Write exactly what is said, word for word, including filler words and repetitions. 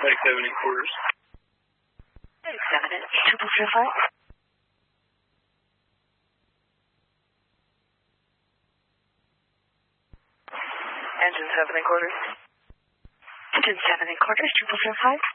Ninety-seven and quarters. Ninety-seven and triple zero five. Engine seven and quarters. Engine seven and quarters, triple zero five.